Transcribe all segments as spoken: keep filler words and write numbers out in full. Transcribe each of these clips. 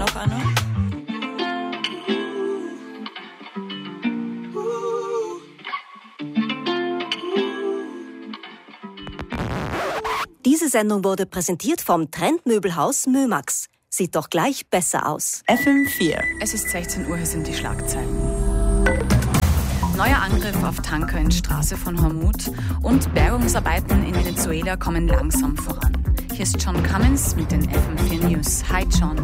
noch einmal. Diese Sendung wurde präsentiert vom Trendmöbelhaus Mömax. Sieht doch gleich besser aus. F M vier. Es ist sechzehn Uhr, hier sind die Schlagzeilen. Neuer Angriff auf Tanker in Straße von Hormuz und Bergungsarbeiten in Venezuela kommen langsam voran. Hier ist John Cummins mit den F M vier News. Hi John.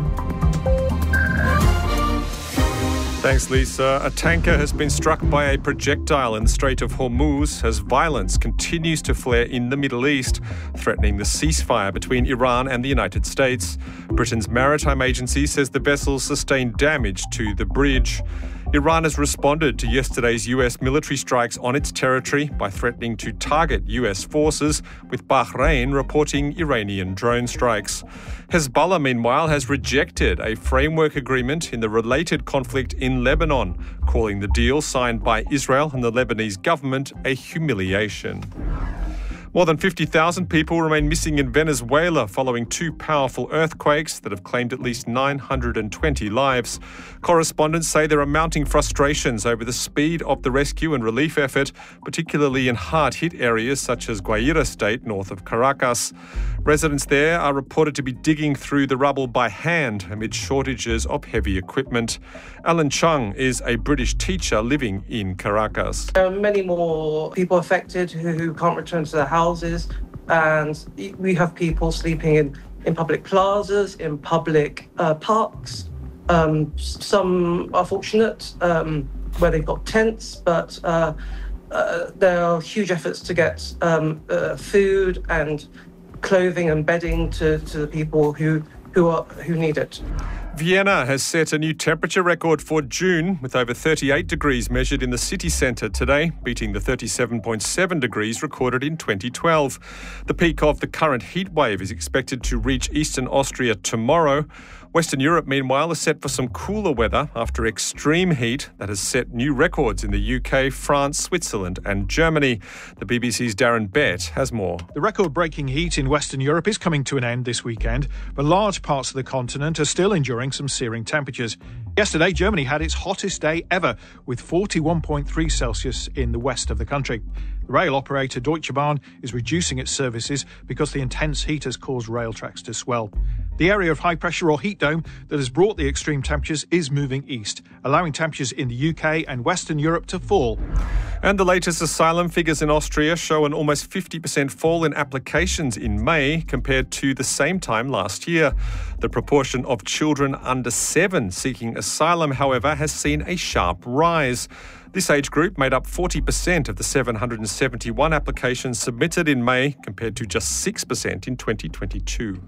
Thanks, Lisa. A tanker has been struck by a projectile in the Strait of Hormuz as violence continues to flare in the Middle East, threatening the ceasefire between Iran and the United States. Britain's maritime agency says the vessel sustained damage to the bridge. Iran has responded to yesterday's U S military strikes on its territory by threatening to target U S forces, with Bahrain reporting Iranian drone strikes. Hezbollah, meanwhile, has rejected a framework agreement in the related conflict in Lebanon, calling the deal signed by Israel and the Lebanese government a humiliation. More than fifty thousand people remain missing in Venezuela following two powerful earthquakes that have claimed at least nine hundred twenty lives. Correspondents say there are mounting frustrations over the speed of the rescue and relief effort, particularly in hard-hit areas such as Guaira State, north of Caracas. Residents there are reported to be digging through the rubble by hand amid shortages of heavy equipment. Alan Chung is a British teacher living in Caracas. There are many more people affected who, who can't return to their houses, and we have people sleeping in, in public plazas, in public uh, parks. Um, some are fortunate um, where they've got tents, but uh, uh, there are huge efforts to get um, uh, food and clothing and bedding to, to the people who who are who need it. Vienna has set a new temperature record for June, with over thirty-eight degrees measured in the city centre today, beating the thirty-seven point seven degrees recorded in twenty twelve. The peak of the current heat wave is expected to reach eastern Austria tomorrow. Western Europe, meanwhile, is set for some cooler weather after extreme heat that has set new records in the U K, France, Switzerland and Germany. The B B C's Darren Bett has more. The record-breaking heat in Western Europe is coming to an end this weekend, but large parts of the continent are still enduring some searing temperatures. Yesterday, Germany had its hottest day ever, with forty-one point three Celsius in the west of the country. The rail operator Deutsche Bahn is reducing its services because the intense heat has caused rail tracks to swell. The area of high pressure or heat dome that has brought the extreme temperatures is moving east, allowing temperatures in the U K and Western Europe to fall. And the latest asylum figures in Austria show an almost fifty percent fall in applications in May compared to the same time last year. The proportion of children under seven seeking asylum, however, has seen a sharp rise. This age group made up forty percent of the seven hundred seventy-one applications submitted in May, compared to just six percent in twenty twenty-two.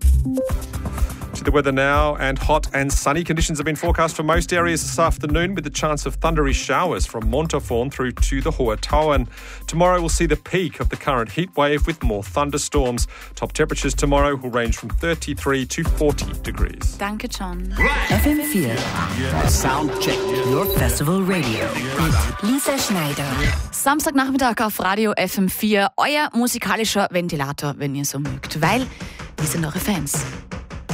To the weather now, and hot and sunny conditions have been forecast for most areas this afternoon, with the chance of thundery showers from Montafon through to the Hohe Tauern. Tomorrow will see the peak of the current heat wave with more thunderstorms. Top temperatures tomorrow will range from thirty-three to forty degrees. Danke, John. F M vier. Soundcheck. Your festival radio. Lisa Schneider. Samstagnachmittag auf Radio F M vier. Euer musikalischer Ventilator, wenn ihr so mögt. Weil die sind eure Fans.